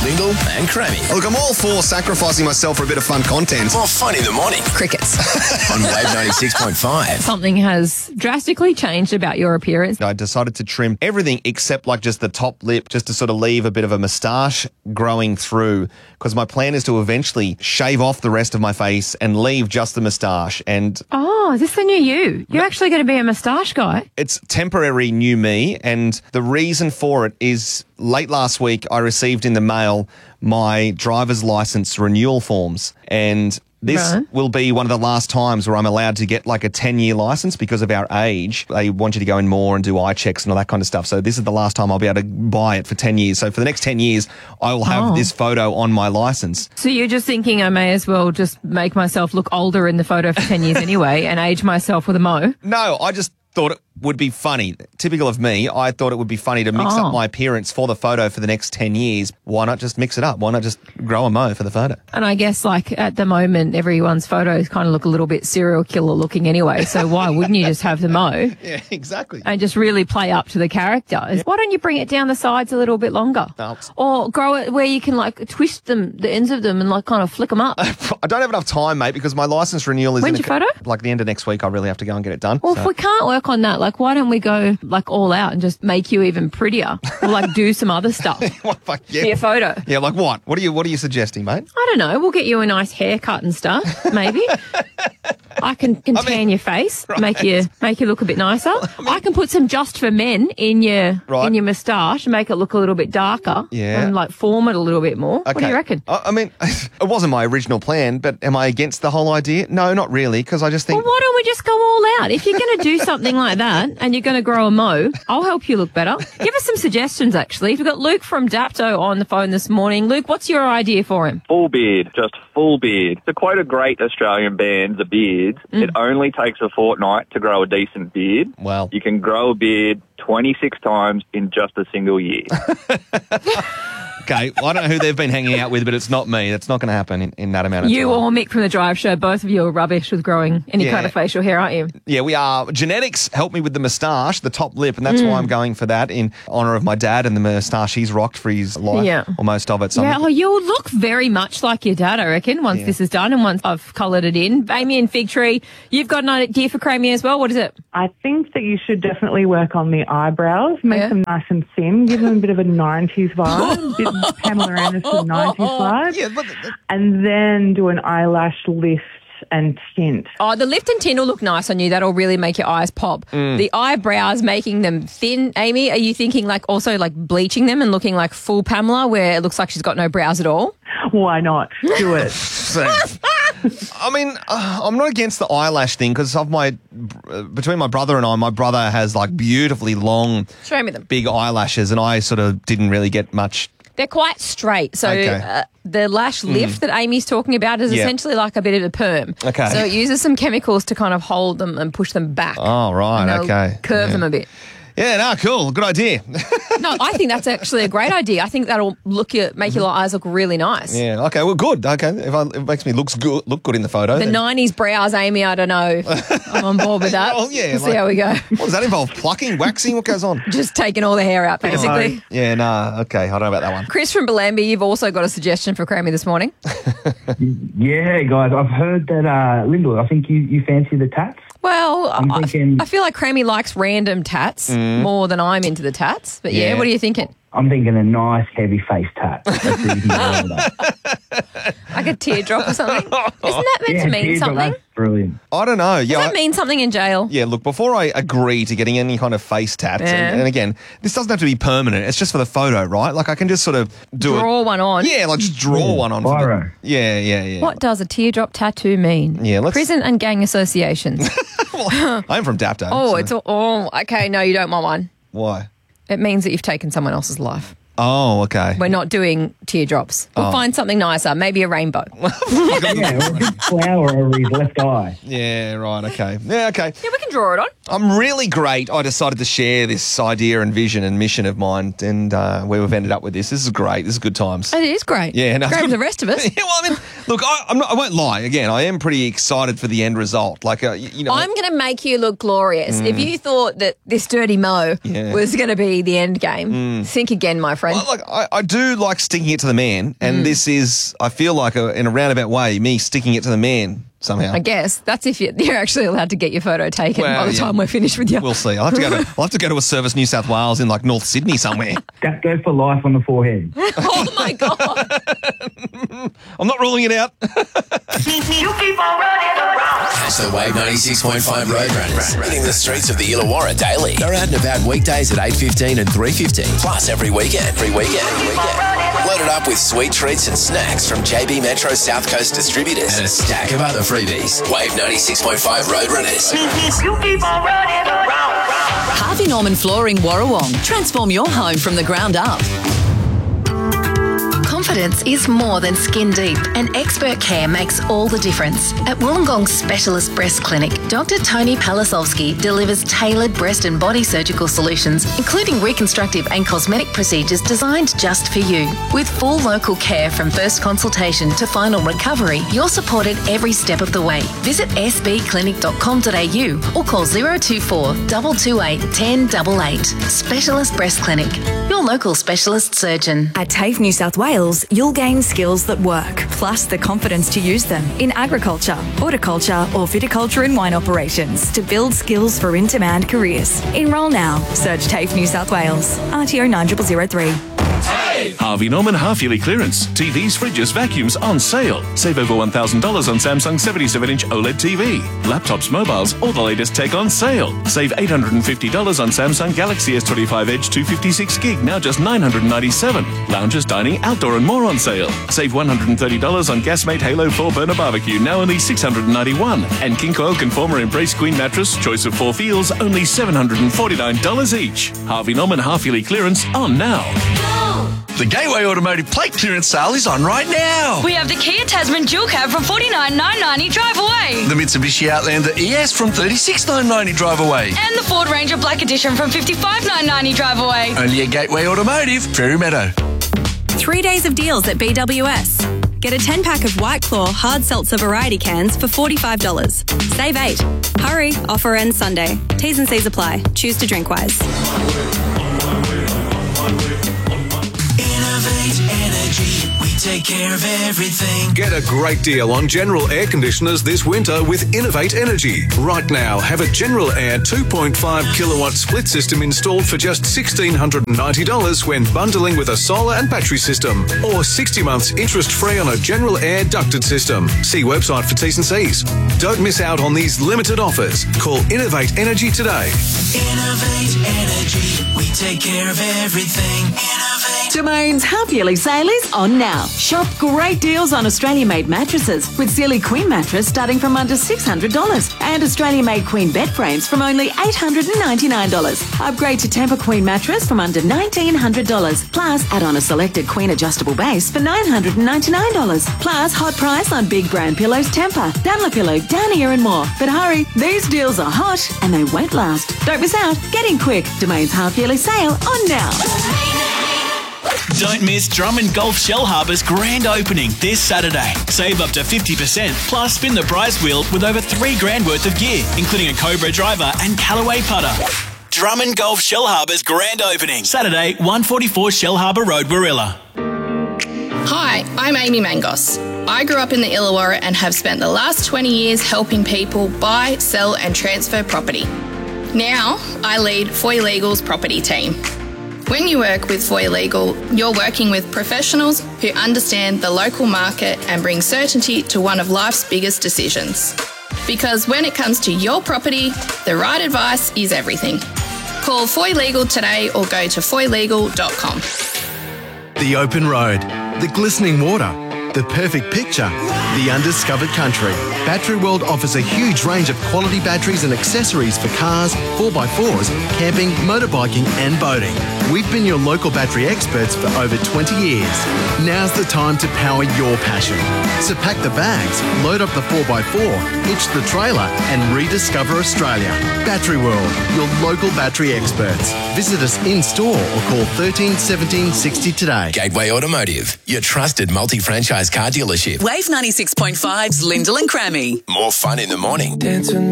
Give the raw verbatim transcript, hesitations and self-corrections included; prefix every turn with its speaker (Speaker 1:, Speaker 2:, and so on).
Speaker 1: Lingle and Crammy.
Speaker 2: Look, I'm all for sacrificing myself for a bit of fun content.
Speaker 1: More fun in the morning.
Speaker 3: Crickets.
Speaker 1: On Wave ninety-six point five.
Speaker 3: Something has drastically changed about your appearance.
Speaker 2: I decided to trim everything except like just the top lip, just to sort of leave a bit of a moustache growing through, because my plan is to eventually shave off the rest of my face and leave just the moustache. And
Speaker 3: Oh, is this the new you? You're actually going to be a moustache guy?
Speaker 2: it's temporary new me, and the reason for it is late last week I received in the mail my driver's license renewal forms, and this
Speaker 3: Right.
Speaker 2: will be one of the last times where I'm allowed to get like a ten-year license because of our age. They want you to go in more and do eye checks and all that kind of stuff. So this is the last time I'll be able to buy it for ten years. So for the next ten years, I will have
Speaker 3: Oh.
Speaker 2: this photo on my license.
Speaker 3: So you're just thinking I may as well just make myself look older in the photo for ten years anyway and age myself with a mo?
Speaker 2: No, I just thought it would be funny. Typical of me, I thought it would be funny to mix
Speaker 3: Oh.
Speaker 2: up my appearance for the photo for the next ten years. Why not just mix it up? Why not just grow a mo for the photo?
Speaker 3: And I guess, like, at the moment, everyone's photos kind of look a little bit serial killer looking anyway. So why wouldn't you just have the mo
Speaker 2: Yeah, exactly.
Speaker 3: and just really play up to the character? Is Why don't you bring it down the sides a little bit longer?
Speaker 2: No.
Speaker 3: Or grow it where you can, like, twist them, the ends of them, and, like, kind of flick them up.
Speaker 2: I don't have enough time, mate, because my license renewal is
Speaker 3: When's
Speaker 2: in
Speaker 3: your
Speaker 2: a,
Speaker 3: photo?
Speaker 2: like the end of next week. I really have to go and get it done.
Speaker 3: Well,
Speaker 2: So-
Speaker 3: if we can't work on that, like, why don't we go, like, all out and just make you even prettier? Or, like, do some other stuff
Speaker 2: What, fuck,
Speaker 3: for your photo?
Speaker 2: yeah, like what? What are you What are you suggesting, mate?
Speaker 3: I don't know. We'll get you a nice haircut and stuff, maybe. I can, can
Speaker 2: I mean-
Speaker 3: tan your face, make you make you look a bit nicer. I, can put some just for men in your
Speaker 2: Right.
Speaker 3: in your moustache and make it look a little bit darker.
Speaker 2: Yeah.
Speaker 3: And like form it a little bit more. What do you reckon?
Speaker 2: I, I mean, it wasn't my original plan, but am I against the whole idea? No, not really, because I just think.
Speaker 3: Well, why don't we just go all out? If you're going to do something like that and you're going to grow a mo, I'll help you look better. Give us some suggestions, actually. We've got Luke from Dapto on the phone this morning. Luke, what's your idea for him?
Speaker 4: Full beard, just full beard. To quote a great Australian band, The Beards, it only takes a fortnight to grow a decent beard.
Speaker 2: Well.
Speaker 4: You can grow a beard twenty-six times in just a single year.
Speaker 2: Okay, I don't know who they've been hanging out with, but it's not me. That's not going to happen in, in that amount of
Speaker 3: You
Speaker 2: time.
Speaker 3: or Mick from the Drive Show, both of you are rubbish with growing any
Speaker 2: Yeah.
Speaker 3: kind of facial hair, aren't you?
Speaker 2: Yeah, we are. Genetics helped me with the moustache, the top lip, and that's
Speaker 3: Mm.
Speaker 2: why I'm going for that in honour of my dad and the moustache he's rocked for his life,
Speaker 3: Yeah.
Speaker 2: or most of it. So
Speaker 3: Yeah,
Speaker 2: I'm-
Speaker 3: oh, you'll look very much like your dad, I reckon, once
Speaker 2: Yeah.
Speaker 3: this is done and once I've coloured it in. Amy and Fig Tree, you've got an idea for Crammy as well. What is it?
Speaker 5: I think that you should definitely work on the eyebrows, make
Speaker 3: Yeah.
Speaker 5: them nice and thin, give them a bit of a nineties vibe, a bit of Pamela Anderson nineties vibe,
Speaker 2: yeah, but,
Speaker 5: and then do an eyelash lift and tint.
Speaker 3: Oh, the lift and tint will look nice on you. That'll really make your eyes pop.
Speaker 2: Mm.
Speaker 3: The eyebrows, making them thin. Amy, are you thinking like also like bleaching them and looking like full Pamela where it looks like she's got no brows at all?
Speaker 5: Why not? Do it.
Speaker 2: I mean, uh, I'm not against the eyelash thing because of my uh, between my brother and I. My brother has like beautifully long,
Speaker 3: Show me them.
Speaker 2: big eyelashes, and I sort of didn't really get much.
Speaker 3: They're quite straight. So
Speaker 2: Okay.
Speaker 3: uh, the lash lift that Amy's talking about is
Speaker 2: Yeah.
Speaker 3: essentially like a bit of a perm.
Speaker 2: Okay.
Speaker 3: So it uses some chemicals to kind of hold them and push them back.
Speaker 2: Oh, right,
Speaker 3: And they'll
Speaker 2: okay.
Speaker 3: Curve
Speaker 2: Yeah.
Speaker 3: them a bit.
Speaker 2: Yeah, no, cool, good idea.
Speaker 3: No, I think that's actually a great idea. I think that'll look your, make your eyes look really nice.
Speaker 2: Yeah, okay, well, good. Okay, if, I, if it makes me looks good, look good in the photo.
Speaker 3: The
Speaker 2: then-
Speaker 3: nineties brows, Amy, I don't know. I'm on board with that.
Speaker 2: Well, yeah,
Speaker 3: We'll see
Speaker 2: like-
Speaker 3: how we go.
Speaker 2: What does that involve? Plucking, waxing? What goes on?
Speaker 3: Just taking all the hair out, basically.
Speaker 2: Yeah, no, okay, I don't know about that one.
Speaker 3: Chris from Bellambi, you've also got a suggestion for Crammy this morning.
Speaker 6: Yeah, guys, I've heard that, uh, Lyndall, I think you, you fancy the tats.
Speaker 3: Well,
Speaker 6: I'm
Speaker 3: I,
Speaker 6: thinking-
Speaker 3: I feel like Crammy likes random tats more than I'm into the tats. But yeah,
Speaker 2: Yeah.
Speaker 3: what are you thinking?
Speaker 6: I'm thinking a nice, heavy face tat. That's what you can go with that.
Speaker 3: Like a teardrop or something? Isn't that meant
Speaker 6: Yeah,
Speaker 3: to mean
Speaker 6: teardrop,
Speaker 3: something?
Speaker 6: that's brilliant.
Speaker 2: I don't know. Yeah,
Speaker 3: Does
Speaker 2: I-
Speaker 3: that mean something in jail?
Speaker 2: Yeah, look, before I agree to getting any kind of face tats,
Speaker 3: Yeah.
Speaker 2: and, and again, this doesn't have to be permanent. It's just for the photo, right? Like, I can just sort of do it.
Speaker 3: Draw one on.
Speaker 2: Yeah, like just draw one on. For
Speaker 6: Biro.
Speaker 2: the, yeah, yeah, yeah.
Speaker 3: What does a teardrop tattoo mean?
Speaker 2: Yeah, let's-
Speaker 3: Prison and gang associations.
Speaker 2: I'm from Dapto.
Speaker 3: oh,
Speaker 2: so-
Speaker 3: it's all, oh, okay. No, you don't want one.
Speaker 2: Why?
Speaker 3: It means that you've taken someone else's life.
Speaker 2: Oh, okay.
Speaker 3: We're not doing teardrops. We'll
Speaker 2: Oh.
Speaker 3: find something nicer, maybe a rainbow.
Speaker 6: Yeah, or a big flower over his left eye.
Speaker 2: Yeah, right, okay. Yeah, okay.
Speaker 3: Yeah, we can draw it on.
Speaker 2: I'm really great. I decided to share this idea and vision and mission of mine, and uh, where we've ended up with this. This is great. This is good times.
Speaker 3: It is great.
Speaker 2: Yeah, no,
Speaker 3: great
Speaker 2: it's
Speaker 3: for
Speaker 2: good.
Speaker 3: the rest of us.
Speaker 2: Yeah, well, I mean, look, I, I'm not, I won't lie. Again, I am pretty excited for the end result. Like, uh, you, you know,
Speaker 3: I'm going to make you look glorious. If you thought that this dirty mo
Speaker 2: Yeah.
Speaker 3: was going to be the end game, think again, my friend. friend.
Speaker 2: Well, like I, I do like sticking it to the man, and
Speaker 3: Mm.
Speaker 2: this is, I feel like, a, in a roundabout way, me sticking it to the man somehow.
Speaker 3: I guess that's if you're, you're actually allowed to get your photo taken
Speaker 2: Well,
Speaker 3: by the
Speaker 2: yeah.
Speaker 3: time we're finished with you.
Speaker 2: We'll see. I'll have to go to I'll have to go to a Service New South Wales in like North Sydney somewhere.
Speaker 6: That goes for life on the forehead.
Speaker 3: Oh my God.
Speaker 2: I'm not ruling it out.
Speaker 7: You keep on running around.
Speaker 1: Catch the Wave ninety-six point five Roadrunners hitting the streets of the Illawarra daily. They're out and about weekdays at eight fifteen and three fifteen. Plus every weekend, every weekend, every weekend. Load it up with sweet treats and snacks from J B Metro South Coast Distributors and a stack of other freebies. Wave ninety-six point five Roadrunners.
Speaker 7: You keep on running around.
Speaker 8: Harvey Norman Flooring Warrawong. Transform your home from the ground up.
Speaker 9: Confidence is more than skin deep, and expert care makes all the difference. At Wollongong Specialist Breast Clinic, Doctor Tony Palasovsky delivers tailored breast and body surgical solutions, including reconstructive and cosmetic procedures designed just for you. With full local care from first consultation to final recovery, you're supported every step of the way. Visit s b clinic dot com dot a u or call zero two four, two two eight, one zero eight eight. Specialist Breast Clinic, your local specialist surgeon.
Speaker 10: At TAFE New South Wales, you'll gain skills that work, plus the confidence to use them in agriculture, horticulture or viticulture and wine operations to build skills for in-demand careers. Enrol now. Search TAFE New South Wales. R T O nine zero zero zero three.
Speaker 11: Harvey Norman half-yearly clearance. T Vs, fridges, vacuums on sale. Save over one thousand dollars on Samsung seventy-seven inch OLED T V. Laptops, mobiles, all the latest tech on sale. Save eight hundred fifty dollars on Samsung Galaxy S twenty-five Edge two fifty-six gig, now just nine hundred ninety-seven dollars. Lounges, dining, outdoor and more on sale. Save one hundred thirty dollars on Gasmate Halo four burner barbecue, now only six hundred ninety-one dollars. And King Coil Conformer Embrace Queen mattress, choice of four feels, only seven hundred forty-nine dollars each. Harvey Norman half-yearly clearance on now.
Speaker 12: The Gateway Automotive plate clearance sale is on right now.
Speaker 13: We have the Kia Tasman dual cab from forty-nine thousand nine hundred ninety drive away.
Speaker 12: The Mitsubishi Outlander E S from thirty-six thousand nine hundred ninety drive away.
Speaker 13: And the Ford Ranger Black Edition from fifty-five thousand nine hundred ninety drive away.
Speaker 12: Only at Gateway Automotive, Prairie Meadow.
Speaker 14: Three days of deals at B W S. Get a ten pack of White Claw hard seltzer variety cans for forty-five dollars. Save eight. Hurry, offer ends Sunday. T's and C's apply. Choose to drink wise.
Speaker 15: Innovate Energy, we take care of everything.
Speaker 16: Get a great deal on General Air Conditioners this winter with Innovate Energy. Right now, have a General Air two point five kilowatt split system installed for just one thousand six hundred ninety dollars when bundling with a solar and battery system. Or sixty months interest-free on a General Air ducted system. See website for T's and C's. Don't miss out on these limited offers. Call Innovate Energy today.
Speaker 15: Innovate Energy, we take care of everything. Innovate.
Speaker 17: Domain's half-yearly sale is on now. Shop great deals on Australian-made mattresses with Sealy Queen mattress starting from under six hundred dollars and Australian-made Queen bed frames from only eight hundred ninety-nine dollars. Upgrade to Tempur Queen mattress from under nineteen hundred dollars. Plus, add on a selected Queen adjustable base for nine hundred ninety-nine dollars. Plus, hot price on big brand pillows Tempur, Dunlopillow, Down Here and more. But hurry, these deals are hot and they won't last. Don't miss out. Get in quick. Domain's half-yearly sale on now.
Speaker 18: Don't miss Drummond Golf Shellharbour's grand opening this Saturday. Save up to fifty percent, plus spin the prize wheel with over three grand worth of gear, including a Cobra driver and Callaway putter. Drummond Golf Shellharbour's grand opening, Saturday, one forty-four Shellharbour Road, Warilla.
Speaker 19: Hi, I'm Amy Mangos. I grew up in the Illawarra and have spent the last twenty years helping people buy, sell and transfer property. Now, I lead Foy Legal's property team. When you work with Foy Legal, you're working with professionals who understand the local market and bring certainty to one of life's biggest decisions. Because when it comes to your property, the right advice is everything. Call Foy Legal today or go to foy legal dot com.
Speaker 20: The open road, the glistening water, the perfect picture, the undiscovered country. Battery World offers a huge range of quality batteries and accessories for cars, four by fours, camping, motorbiking and boating. We've been your local battery experts for over twenty years. Now's the time to power your passion. So pack the bags, load up the four by four, hitch the trailer and rediscover Australia. Battery World, your local battery experts. Visit us in-store or call thirteen seventeen sixty today.
Speaker 1: Gateway Automotive, your trusted multi-franchise car dealership.
Speaker 8: Wave ninety-six point five's Lyndall and Crammy.
Speaker 1: More fun in the morning.
Speaker 21: Dancing